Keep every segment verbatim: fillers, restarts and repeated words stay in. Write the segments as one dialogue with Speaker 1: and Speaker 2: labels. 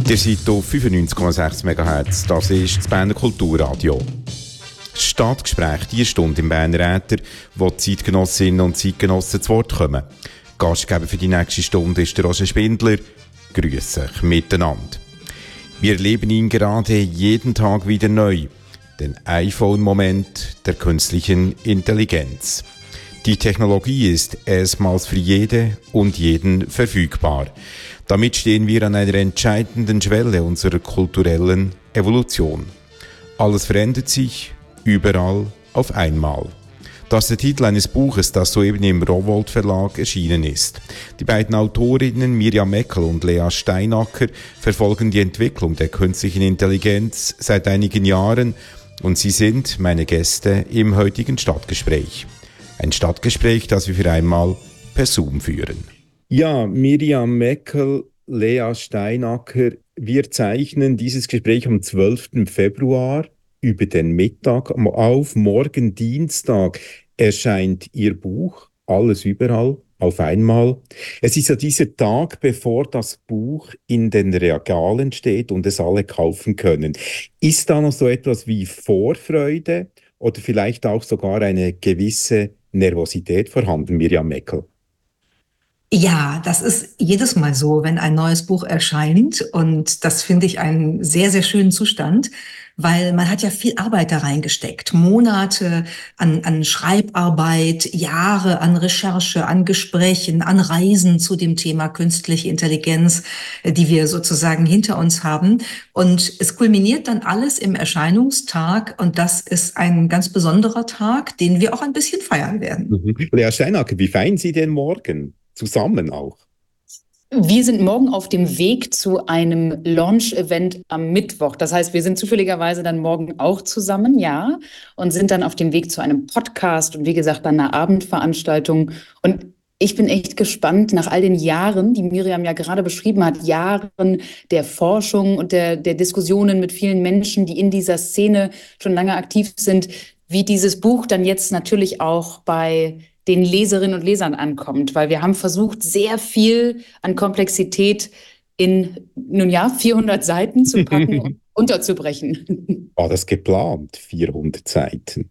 Speaker 1: Ihr seid auf fünfundneunzig Komma sechs Megahertz. Das ist das Berner Kulturradio. Das Stadtgespräch, die Stunde im Berner Äther, wo die Zeitgenossinnen und Zeitgenossen zu Wort kommen. Gastgeber für die nächste Stunde ist der Roger Spindler. Grüß euch miteinander. Wir erleben ihn gerade jeden Tag wieder neu. Den iPhone-Moment der künstlichen Intelligenz. Die Technologie ist erstmals für jede und jeden verfügbar. Damit stehen wir an einer entscheidenden Schwelle unserer kulturellen Evolution. Alles verändert sich, überall auf einmal. Das ist der Titel eines Buches, das soeben im Rowohlt Verlag erschienen ist. Die beiden Autorinnen Mirjam Meckel und Lea Steinacker verfolgen die Entwicklung der künstlichen Intelligenz seit einigen Jahren und sie sind meine Gäste im heutigen Stadtgespräch. Ein Stadtgespräch, das wir für einmal per Zoom führen. Ja, Mirjam Meckel, Lea Steinacker, wir zeichnen dieses Gespräch am zwölften Februar über den Mittag auf. Morgen Dienstag erscheint Ihr Buch Alles überall auf einmal. Es ist ja dieser Tag, bevor das Buch in den Regalen steht und es alle kaufen können. Ist da noch so etwas wie Vorfreude oder vielleicht auch sogar eine gewisse Nervosität vorhanden, Mirjam Meckel?
Speaker 2: Ja, das ist jedes Mal so, wenn ein neues Buch erscheint. Und das finde ich einen sehr, sehr schönen Zustand, weil man hat ja viel Arbeit da reingesteckt. Monate an, an Schreibarbeit, Jahre an Recherche, an Gesprächen, an Reisen zu dem Thema künstliche Intelligenz, die wir sozusagen hinter uns haben. Und es kulminiert dann alles im Erscheinungstag. Und das ist ein ganz besonderer Tag, den wir auch ein bisschen feiern werden.
Speaker 1: Mhm. Lea Steinacker, wie feiern Sie den morgen? Zusammen auch?
Speaker 3: Wir sind morgen auf dem Weg zu einem Launch-Event am Mittwoch. Das heißt, wir sind zufälligerweise dann morgen auch zusammen, ja, und sind dann auf dem Weg zu einem Podcast und wie gesagt dann einer Abendveranstaltung. Und ich bin echt gespannt nach all den Jahren, die Mirjam ja gerade beschrieben hat, Jahren der Forschung und der, der Diskussionen mit vielen Menschen, die in dieser Szene schon lange aktiv sind, wie dieses Buch dann jetzt natürlich auch bei den Leserinnen und Lesern ankommt, weil wir haben versucht, sehr viel an Komplexität in, nun ja, vierhundert Seiten zu packen und unterzubrechen.
Speaker 1: War das geplant, vierhundert Seiten?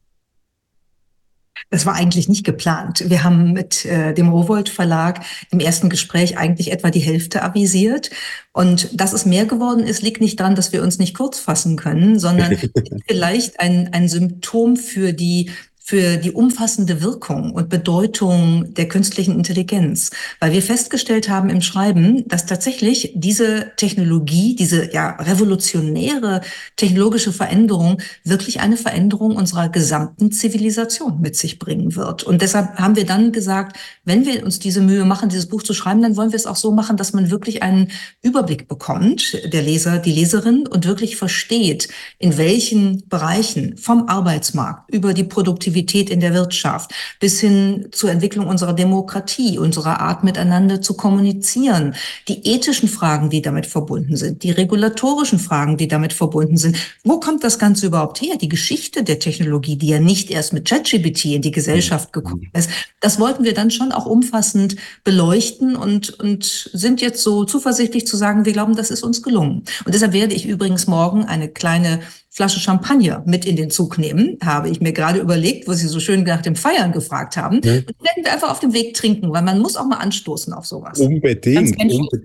Speaker 2: Das war eigentlich nicht geplant. Wir haben mit äh, dem Rowohlt Verlag im ersten Gespräch eigentlich etwa die Hälfte avisiert. Und dass es mehr geworden ist, liegt nicht daran, dass wir uns nicht kurz fassen können, sondern vielleicht ein, ein Symptom für die für die umfassende Wirkung und Bedeutung der künstlichen Intelligenz. Weil wir festgestellt haben im Schreiben, dass tatsächlich diese Technologie, diese ja revolutionäre technologische Veränderung wirklich eine Veränderung unserer gesamten Zivilisation mit sich bringen wird. Und deshalb haben wir dann gesagt, wenn wir uns diese Mühe machen, dieses Buch zu schreiben, dann wollen wir es auch so machen, dass man wirklich einen Überblick bekommt, der Leser, die Leserin, und wirklich versteht, in welchen Bereichen vom Arbeitsmarkt über die Produktivität in der Wirtschaft bis hin zur Entwicklung unserer Demokratie, unserer Art miteinander zu kommunizieren, die ethischen Fragen, die damit verbunden sind, die regulatorischen Fragen, die damit verbunden sind. Wo kommt das Ganze überhaupt her? Die Geschichte der Technologie, die ja nicht erst mit ChatGPT in die Gesellschaft gekommen ist, das wollten wir dann schon auch umfassend beleuchten und, und sind jetzt so zuversichtlich zu sagen, wir glauben, das ist uns gelungen. Und deshalb werde ich übrigens morgen eine kleine Flasche Champagner mit in den Zug nehmen, habe ich mir gerade überlegt, wo Sie so schön nach dem Feiern gefragt haben. Ja. Und die werden wir einfach auf dem Weg trinken, weil man muss auch mal anstoßen auf sowas.
Speaker 1: Unbedingt.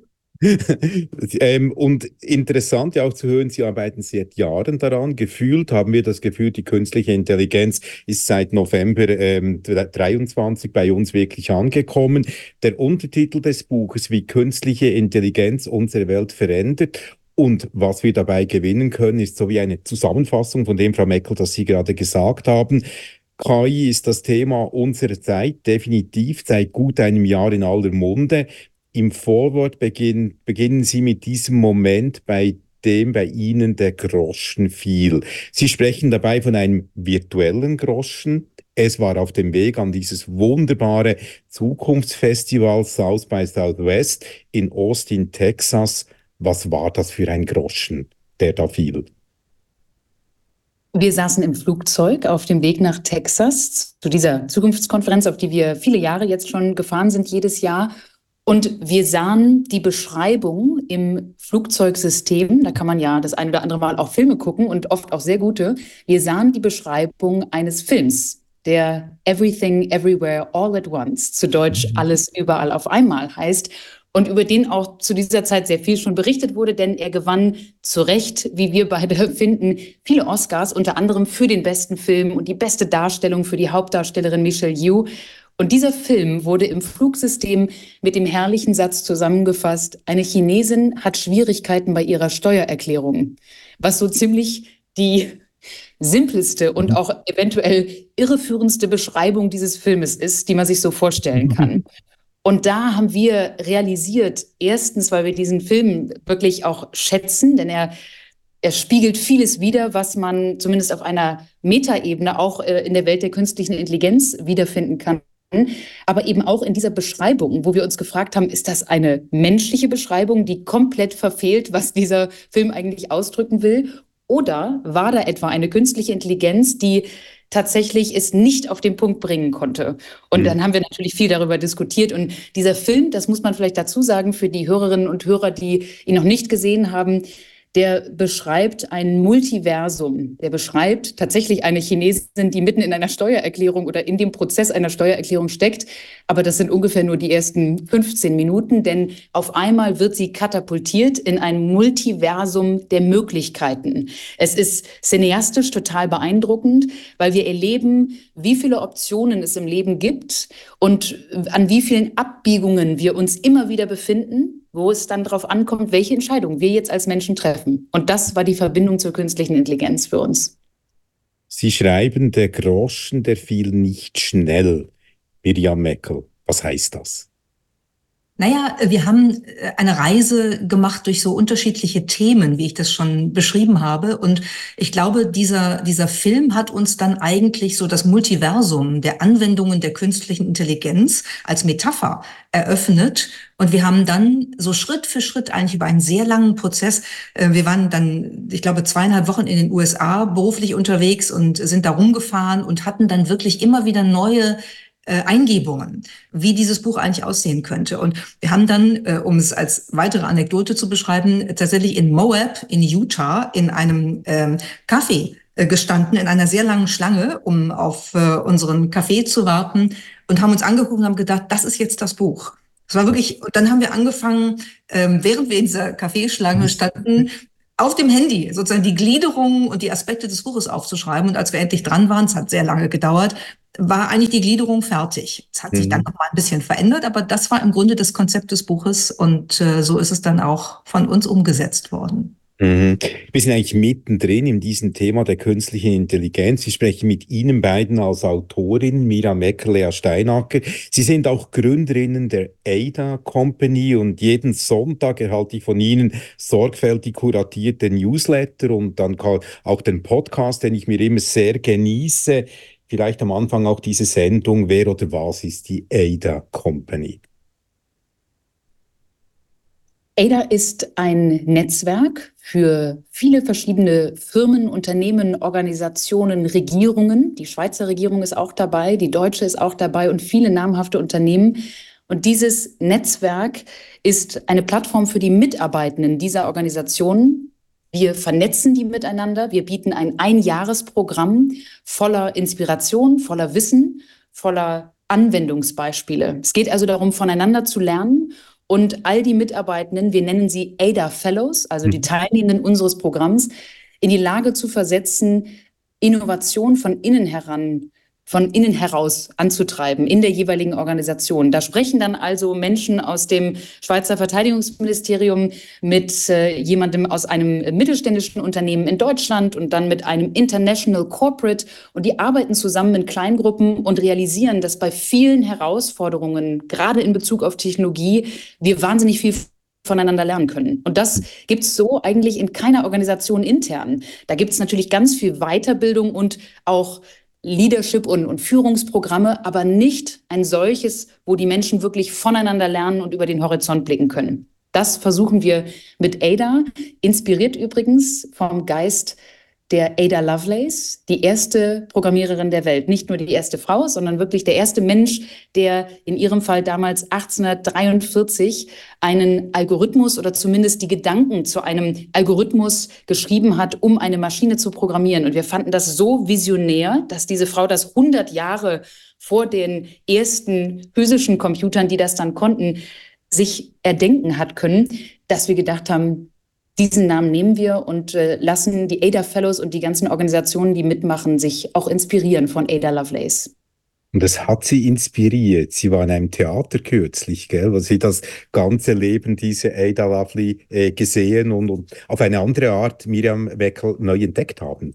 Speaker 1: ähm, und interessant ja auch zu hören, Sie arbeiten seit Jahren daran. Gefühlt haben wir das Gefühl, die künstliche Intelligenz ist seit November ähm, dreiundzwanzig bei uns wirklich angekommen. Der Untertitel des Buches, wie künstliche Intelligenz unsere Welt verändert. Und was wir dabei gewinnen können, ist so wie eine Zusammenfassung von dem, Frau Meckel, das Sie gerade gesagt haben. K I ist das Thema unserer Zeit, definitiv seit gut einem Jahr in aller Munde. Im Vorwort beginn, beginnen Sie mit diesem Moment, bei dem bei Ihnen der Groschen fiel. Sie sprechen dabei von einem virtuellen Groschen. Es war auf dem Weg an dieses wunderbare Zukunftsfestival South by Southwest in Austin, Texas. Was war das für ein Groschen, der da fiel?
Speaker 3: Wir saßen im Flugzeug auf dem Weg nach Texas zu dieser Zukunftskonferenz, auf die wir viele Jahre jetzt schon gefahren sind, jedes Jahr. Und wir sahen die Beschreibung im Flugzeugsystem, da kann man ja das ein oder andere Mal auch Filme gucken und oft auch sehr gute. Wir sahen die Beschreibung eines Films, der Everything, Everywhere, All at Once, zu Deutsch alles überall auf einmal heißt. Und über den auch zu dieser Zeit sehr viel schon berichtet wurde, denn er gewann zu Recht, wie wir beide finden, viele Oscars, unter anderem für den besten Film und die beste Darstellung für die Hauptdarstellerin Michelle Yeoh. Und dieser Film wurde im Flugsystem mit dem herrlichen Satz zusammengefasst: Eine Chinesin hat Schwierigkeiten bei ihrer Steuererklärung, was so ziemlich die simpelste und auch eventuell irreführendste Beschreibung dieses Filmes ist, die man sich so vorstellen kann. Und da haben wir realisiert, erstens, weil wir diesen Film wirklich auch schätzen, denn er Er spiegelt vieles wider, was man zumindest auf einer Metaebene auch äh, in der Welt der künstlichen Intelligenz wiederfinden kann. Aber eben auch in dieser Beschreibung, wo wir uns gefragt haben, ist das eine menschliche Beschreibung, die komplett verfehlt, was dieser Film eigentlich ausdrücken will? Oder war da etwa eine künstliche Intelligenz, die tatsächlich es nicht auf den Punkt bringen konnte? Und mhm. dann haben wir natürlich viel darüber diskutiert. Und dieser Film, das muss man vielleicht dazu sagen, für die Hörerinnen und Hörer, die ihn noch nicht gesehen haben, der beschreibt ein Multiversum. Der beschreibt tatsächlich eine Chinesin, die mitten in einer Steuererklärung oder in dem Prozess einer Steuererklärung steckt. Aber das sind ungefähr nur die ersten fünfzehn Minuten, denn auf einmal wird sie katapultiert in ein Multiversum der Möglichkeiten. Es ist cineastisch total beeindruckend, weil wir erleben, wie viele Optionen es im Leben gibt und an wie vielen Abbiegungen wir uns immer wieder befinden, wo es dann darauf ankommt, welche Entscheidungen wir jetzt als Menschen treffen. Und das war die Verbindung zur künstlichen Intelligenz für uns.
Speaker 1: Sie schreiben, der Groschen, der fiel nicht schnell. Miriam Meckel, was heißt das?
Speaker 2: Naja, wir haben eine Reise gemacht durch so unterschiedliche Themen, wie ich das schon beschrieben habe. Und ich glaube, dieser, dieser Film hat uns dann eigentlich so das Multiversum der Anwendungen der künstlichen Intelligenz als Metapher eröffnet. Und wir haben dann so Schritt für Schritt eigentlich über einen sehr langen Prozess, wir waren dann, ich glaube, zweieinhalb Wochen in den U S A beruflich unterwegs und sind da rumgefahren und hatten dann wirklich immer wieder neue Eingebungen, wie dieses Buch eigentlich aussehen könnte. Und wir haben dann, um es als weitere Anekdote zu beschreiben, tatsächlich in Moab in Utah in einem ähm, Café gestanden, in einer sehr langen Schlange, um auf äh, unseren Kaffee zu warten und haben uns angeguckt und haben gedacht, das ist jetzt das Buch. Das war wirklich, und dann haben wir angefangen, ähm, während wir in dieser Kaffeeschlange standen, auf dem Handy sozusagen die Gliederungen und die Aspekte des Buches aufzuschreiben. Und als wir endlich dran waren, es hat sehr lange gedauert, war eigentlich die Gliederung fertig. Es hat sich mhm. dann noch mal ein bisschen verändert, aber das war im Grunde das Konzept des Buches und äh, so ist es dann auch von uns umgesetzt worden.
Speaker 1: Mhm. Wir sind eigentlich mittendrin in diesem Thema der künstlichen Intelligenz. Ich spreche mit Ihnen beiden als Autorin, Miriam Meckel, Lea Steinacker. Sie sind auch Gründerinnen der Ada Company und jeden Sonntag erhalte ich von Ihnen sorgfältig kuratierte Newsletter und dann auch den Podcast, den ich mir immer sehr genieße. Vielleicht am Anfang auch diese Sendung, wer oder was ist die Ada Company?
Speaker 3: Ada ist ein Netzwerk für viele verschiedene Firmen, Unternehmen, Organisationen, Regierungen. Die Schweizer Regierung ist auch dabei, die deutsche ist auch dabei und viele namhafte Unternehmen. Und dieses Netzwerk ist eine Plattform für die Mitarbeitenden dieser Organisationen. Wir vernetzen die miteinander. Wir bieten ein Einjahresprogramm voller Inspiration, voller Wissen, voller Anwendungsbeispiele. Es geht also darum, voneinander zu lernen. Und all die Mitarbeitenden, wir nennen sie Ada Fellows, also die Teilnehmenden unseres Programms, in die Lage zu versetzen, Innovation von innen heran, von innen heraus anzutreiben in der jeweiligen Organisation. Da sprechen dann also Menschen aus dem Schweizer Verteidigungsministerium mit äh, jemandem aus einem mittelständischen Unternehmen in Deutschland und dann mit einem International Corporate. Und die arbeiten zusammen in Kleingruppen und realisieren, dass bei vielen Herausforderungen, gerade in Bezug auf Technologie, wir wahnsinnig viel voneinander lernen können. Und das gibt es so eigentlich in keiner Organisation intern. Da gibt es natürlich ganz viel Weiterbildung und auch Leadership und, und Führungsprogramme, aber nicht ein solches, wo die Menschen wirklich voneinander lernen und über den Horizont blicken können. Das versuchen wir mit Ada, inspiriert übrigens vom Geist der Ada Lovelace, die erste Programmiererin der Welt. Nicht nur die erste Frau, sondern wirklich der erste Mensch, der in ihrem Fall damals achtzehnhundertdreiundvierzig einen Algorithmus oder zumindest die Gedanken zu einem Algorithmus geschrieben hat, um eine Maschine zu programmieren. Und wir fanden das so visionär, dass diese Frau das hundert Jahre vor den ersten physischen Computern, die das dann konnten, sich erdenken hat können, dass wir gedacht haben, diesen Namen nehmen wir und äh, lassen die Ada Fellows und die ganzen Organisationen, die mitmachen, sich auch inspirieren von Ada Lovelace.
Speaker 4: Und das hat Sie inspiriert. Sie war in einem Theater kürzlich, gell, wo Sie das ganze Leben diese Ada Lovelace äh, gesehen und, und auf eine andere Art Miriam Weckel neu entdeckt haben.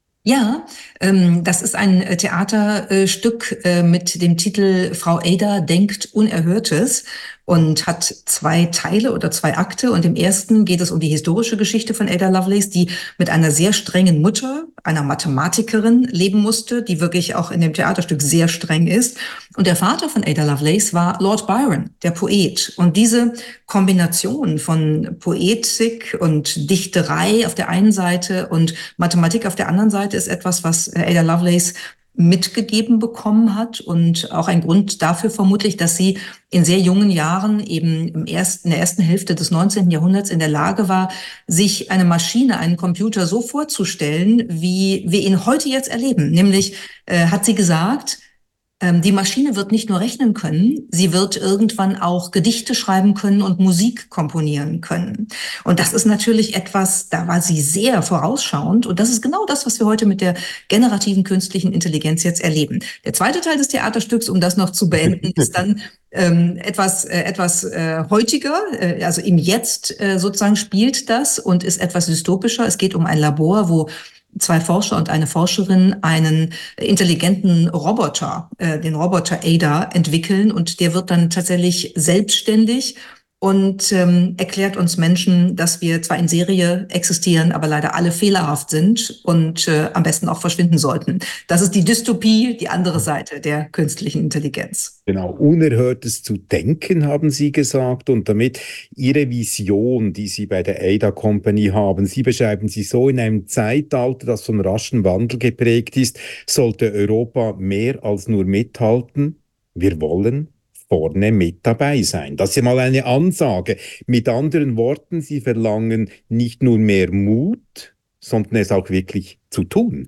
Speaker 2: Ja, ähm, das ist ein äh, Theaterstück äh, mit dem Titel Frau Ada denkt Unerhörtes und hat zwei Teile oder zwei Akte. Und im ersten geht es um die historische Geschichte von Ada Lovelace, die mit einer sehr strengen Mutter, einer Mathematikerin, leben musste, die wirklich auch in dem Theaterstück sehr streng ist. Und der Vater von Ada Lovelace war Lord Byron, der Poet. Und diese Kombination von Poetik und Dichterei auf der einen Seite und Mathematik auf der anderen Seite ist etwas, was Ada Lovelace mitgegeben bekommen hat und auch ein Grund dafür vermutlich, dass sie in sehr jungen Jahren eben im ersten, in der ersten Hälfte des neunzehnten Jahrhunderts in der Lage war, sich eine Maschine, einen Computer so vorzustellen, wie wir ihn heute jetzt erleben. Nämlich äh, hat sie gesagt, die Maschine wird nicht nur rechnen können, sie wird irgendwann auch Gedichte schreiben können und Musik komponieren können. Und das ist natürlich etwas, da war sie sehr vorausschauend. Und das ist genau das, was wir heute mit der generativen künstlichen Intelligenz jetzt erleben. Der zweite Teil des Theaterstücks, um das noch zu beenden, ist dann ähm, etwas, äh, etwas äh, heutiger, äh, also im Jetzt äh, sozusagen spielt das und ist etwas dystopischer. Es geht um ein Labor, wo zwei Forscher und eine Forscherin einen intelligenten Roboter, äh, den Roboter Ada, entwickeln und der wird dann tatsächlich selbstständig und ähm, erklärt uns Menschen, dass wir zwar in Serie existieren, aber leider alle fehlerhaft sind und äh, am besten auch verschwinden sollten. Das ist die Dystopie, die andere Seite der künstlichen Intelligenz.
Speaker 4: Genau, unerhörtes zu denken, haben Sie gesagt, und damit Ihre Vision, die Sie bei der Ada Company haben, Sie beschreiben sie so: in einem Zeitalter, das von raschem Wandel geprägt ist, sollte Europa mehr als nur mithalten. Wir wollen vorne mit dabei sein. Das ist ja mal eine Ansage. Mit anderen Worten, Sie verlangen nicht nur mehr Mut, sondern es auch wirklich zu tun.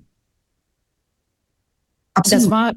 Speaker 3: Absolut. Das war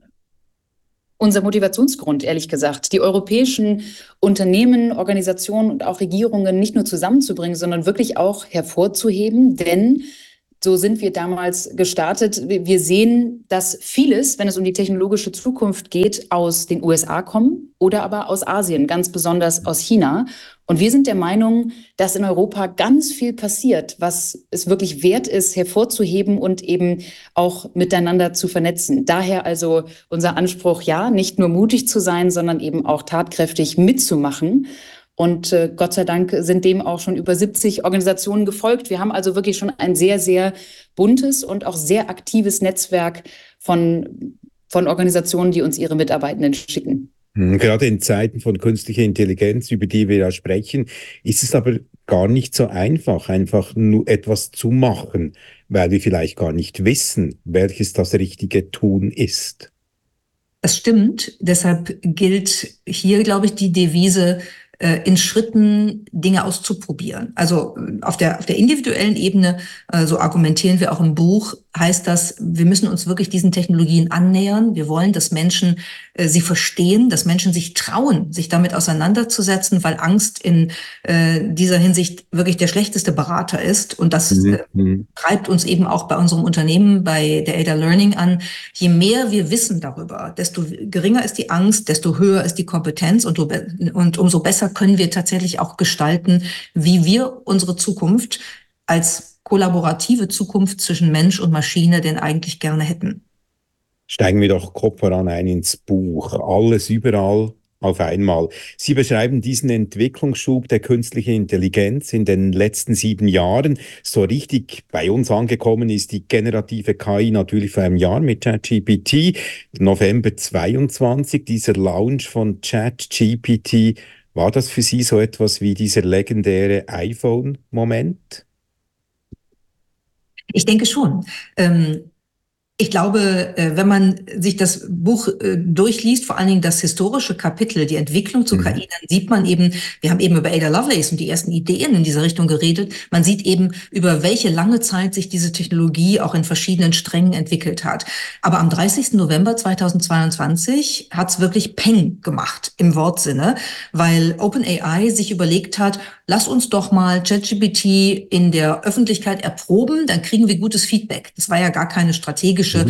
Speaker 3: unser Motivationsgrund, ehrlich gesagt, die europäischen Unternehmen, Organisationen und auch Regierungen nicht nur zusammenzubringen, sondern wirklich auch hervorzuheben, denn so sind wir damals gestartet. Wir sehen, dass vieles, wenn es um die technologische Zukunft geht, aus den U S A kommen oder aber aus Asien, ganz besonders aus China. Und wir sind der Meinung, dass in Europa ganz viel passiert, was es wirklich wert ist, hervorzuheben und eben auch miteinander zu vernetzen. Daher also unser Anspruch, ja, nicht nur mutig zu sein, sondern eben auch tatkräftig mitzumachen. Und äh, Gott sei Dank sind dem auch schon über siebzig Organisationen gefolgt. Wir haben also wirklich schon ein sehr, sehr buntes und auch sehr aktives Netzwerk von, von Organisationen, die uns ihre Mitarbeitenden schicken.
Speaker 4: Gerade in Zeiten von künstlicher Intelligenz, über die wir ja sprechen, ist es aber gar nicht so einfach, einfach nur etwas zu machen, weil wir vielleicht gar nicht wissen, welches das richtige Tun ist.
Speaker 2: Das stimmt. Deshalb gilt hier, glaube ich, die Devise, in Schritten Dinge auszuprobieren. Also auf der, auf der individuellen Ebene, so argumentieren wir auch im Buch, heißt das, wir müssen uns wirklich diesen Technologien annähern. Wir wollen, dass Menschen äh, sie verstehen, dass Menschen sich trauen, sich damit auseinanderzusetzen, weil Angst in äh, dieser Hinsicht wirklich der schlechteste Berater ist. Und das äh, treibt uns eben auch bei unserem Unternehmen, bei der Ada Learning an. Je mehr wir wissen darüber, desto geringer ist die Angst, desto höher ist die Kompetenz und, und umso besser können wir tatsächlich auch gestalten, wie wir unsere Zukunft als kollaborative Zukunft zwischen Mensch und Maschine denn eigentlich gerne hätten.
Speaker 4: Steigen wir doch Kopf voran ein ins Buch. Alles überall auf einmal. Sie beschreiben diesen Entwicklungsschub der künstlichen Intelligenz in den letzten sieben Jahren. So richtig bei uns angekommen ist die generative K I natürlich vor einem Jahr mit ChatGPT. November zweiundzwanzig, dieser Launch von ChatGPT. War das für Sie so etwas wie dieser legendäre iPhone-Moment?
Speaker 2: Ich denke schon. Ähm Ich glaube, wenn man sich das Buch durchliest, vor allen Dingen das historische Kapitel, die Entwicklung zu K I, dann sieht man eben, wir haben eben über Ada Lovelace und die ersten Ideen in dieser Richtung geredet, man sieht eben, über welche lange Zeit sich diese Technologie auch in verschiedenen Strängen entwickelt hat. Aber am dreißigsten November zweitausendzweiundzwanzig hat es wirklich Peng gemacht im Wortsinne, weil OpenAI sich überlegt hat, lass uns doch mal ChatGPT in der Öffentlichkeit erproben, dann kriegen wir gutes Feedback. Das war ja gar keine strategische Mhm.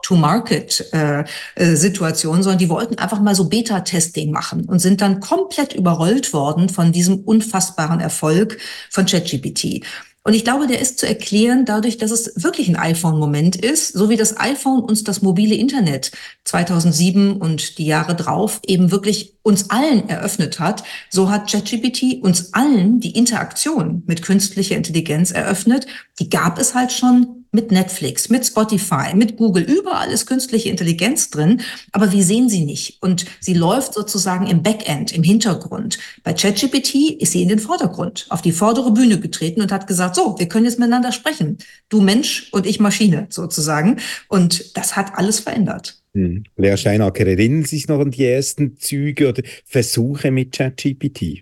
Speaker 2: Go-to-Market-Situation, äh, sondern die wollten einfach mal so Beta-Testing machen und sind dann komplett überrollt worden von diesem unfassbaren Erfolg von ChatGPT. Und ich glaube, der ist zu erklären dadurch, dass es wirklich ein iPhone-Moment ist, so wie das iPhone uns das mobile Internet zweitausendsieben und die Jahre drauf eben wirklich uns allen eröffnet hat, so hat ChatGPT uns allen die Interaktion mit künstlicher Intelligenz eröffnet. Die gab es halt schon mit Netflix, mit Spotify, mit Google, überall ist künstliche Intelligenz drin, aber wir sehen sie nicht. Und sie läuft sozusagen im Backend, im Hintergrund. Bei ChatGPT ist sie in den Vordergrund, auf die vordere Bühne getreten und hat gesagt, so, wir können jetzt miteinander sprechen. Du Mensch und ich Maschine sozusagen. Und das hat alles verändert.
Speaker 4: Hm. Lea Steinacker, erinnern Sie sich noch an die ersten Züge oder Versuche mit ChatGPT?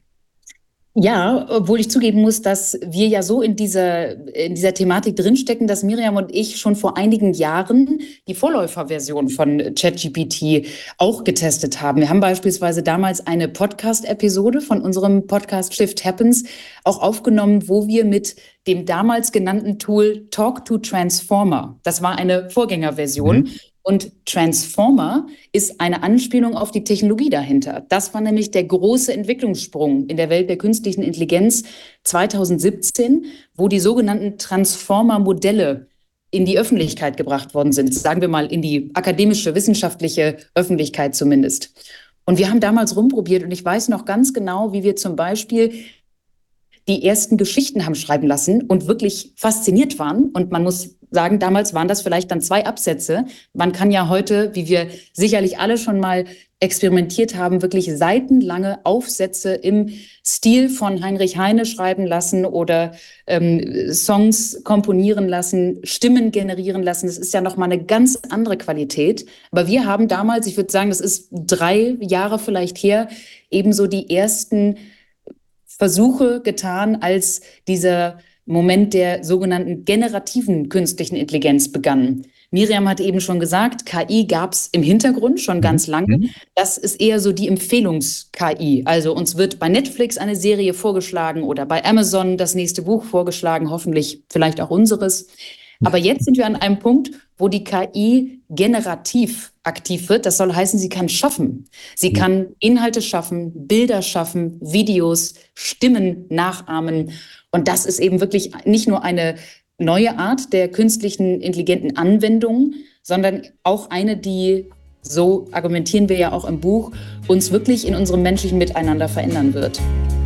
Speaker 3: Ja, obwohl ich zugeben muss, dass wir ja so in dieser, in dieser Thematik drinstecken, dass Miriam und ich schon vor einigen Jahren die Vorläuferversion von ChatGPT auch getestet haben. Wir haben beispielsweise damals eine Podcast-Episode von unserem Podcast Shift Happens auch aufgenommen, wo wir mit dem damals genannten Tool Talk to Transformer, das war eine Vorgängerversion, mhm. Und Transformer ist eine Anspielung auf die Technologie dahinter. Das war nämlich der große Entwicklungssprung in der Welt der künstlichen Intelligenz zweitausendsiebzehn, wo die sogenannten Transformer-Modelle in die Öffentlichkeit gebracht worden sind. Sagen wir mal in die akademische, wissenschaftliche Öffentlichkeit zumindest. Und wir haben damals rumprobiert und ich weiß noch ganz genau, wie wir zum Beispiel die ersten Geschichten haben schreiben lassen und wirklich fasziniert waren. Und man muss sagen, damals waren das vielleicht dann zwei Absätze. Man kann ja heute, wie wir sicherlich alle schon mal experimentiert haben, wirklich seitenlange Aufsätze im Stil von Heinrich Heine schreiben lassen oder ähm, Songs komponieren lassen, Stimmen generieren lassen. Das ist ja nochmal eine ganz andere Qualität. Aber wir haben damals, ich würde sagen, das ist drei Jahre vielleicht her, ebenso die ersten Versuche getan, als dieser Moment der sogenannten generativen künstlichen Intelligenz begann. Miriam hat eben schon gesagt, K I gab es im Hintergrund schon ganz lange. Mhm. Das ist eher so die Empfehlungs-K I. Also uns wird bei Netflix eine Serie vorgeschlagen oder bei Amazon das nächste Buch vorgeschlagen, hoffentlich vielleicht auch unseres. Aber jetzt sind wir an einem Punkt, wo die K I generativ aktiv wird. Das soll heißen, sie kann schaffen. Sie mhm. kann Inhalte schaffen, Bilder schaffen, Videos, Stimmen nachahmen. Und das ist eben wirklich nicht nur eine neue Art der künstlichen intelligenten Anwendung, sondern auch eine, die, so argumentieren wir ja auch im Buch, uns wirklich in unserem menschlichen Miteinander verändern wird.